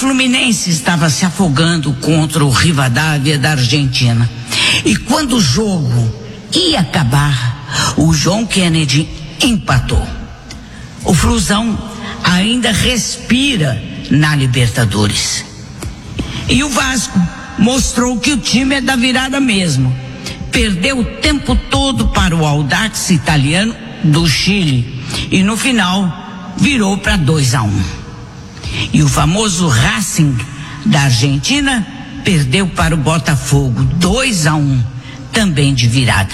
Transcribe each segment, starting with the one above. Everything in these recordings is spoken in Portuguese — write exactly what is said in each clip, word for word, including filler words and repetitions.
Fluminense estava se afogando contra o Rivadavia da Argentina. E quando o jogo ia acabar, o John Kennedy empatou. O Flusão ainda respira na Libertadores. E o Vasco mostrou que o time é da virada mesmo. Perdeu o tempo todo para o Audax italiano do Chile e no final virou para dois a um. E o famoso Racing da Argentina perdeu para o Botafogo dois a um, também de virada.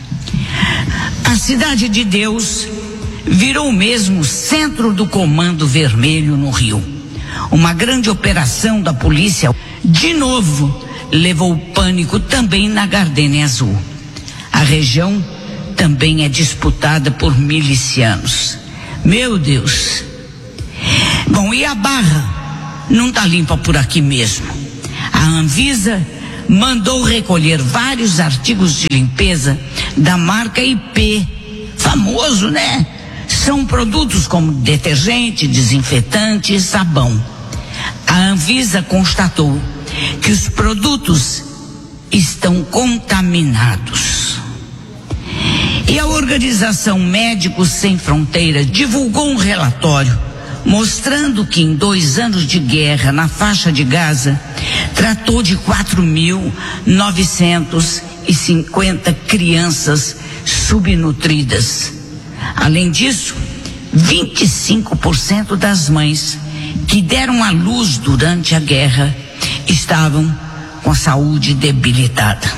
A Cidade de Deus virou mesmo centro do Comando Vermelho no Rio. Uma grande operação da polícia, de novo, levou pânico também na Gardênia Azul. A região também é disputada por milicianos. Meu Deus! Bom, e a Barra não está limpa por aqui mesmo. A Anvisa mandou recolher vários artigos de limpeza da marca I P, famoso, né? São produtos como detergente, desinfetante e sabão. A Anvisa constatou que os produtos estão contaminados. E a Organização Médicos Sem Fronteiras divulgou um relatório mostrando que em dois anos de guerra na faixa de Gaza, tratou de quatro mil novecentas e cinquenta crianças subnutridas. Além disso, vinte e cinco por cento das mães que deram à luz durante a guerra estavam com a saúde debilitada.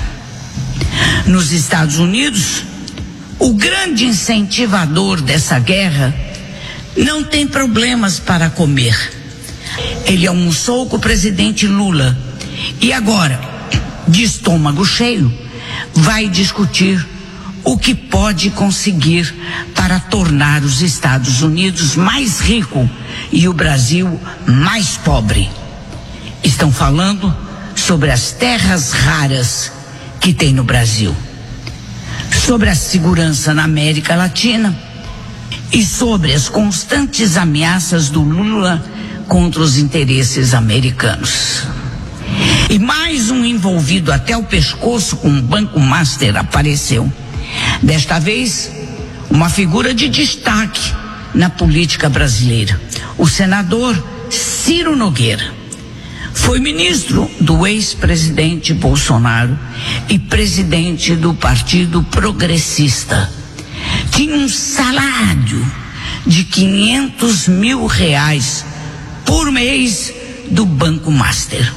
Nos Estados Unidos, o grande incentivador dessa guerra não tem problemas para comer. Ele almoçou com o presidente Lula e agora, de estômago cheio, vai discutir o que pode conseguir para tornar os Estados Unidos mais rico e o Brasil mais pobre. Estão falando sobre as terras raras que tem no Brasil, sobre a segurança na América Latina e sobre as constantes ameaças do Lula contra os interesses americanos. E mais um envolvido até o pescoço com o Banco Master apareceu. Desta vez, uma figura de destaque na política brasileira, o senador Ciro Nogueira. Foi ministro do ex-presidente Bolsonaro e presidente do Partido Progressista. Tinha um salário de quinhentos mil reais por mês do Banco Master.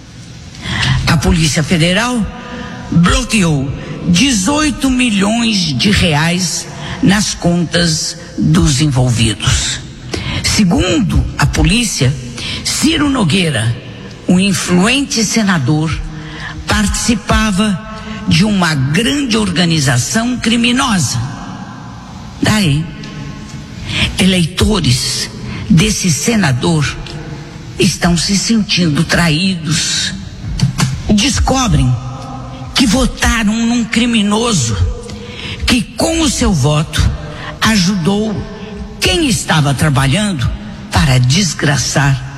A Polícia Federal bloqueou dezoito milhões de reais nas contas dos envolvidos. Segundo a polícia, Ciro Nogueira, um influente senador, participava de uma grande organização criminosa. Daí, eleitores desse senador estão se sentindo traídos. Descobrem que votaram num criminoso que, com o seu voto, ajudou quem estava trabalhando para desgraçar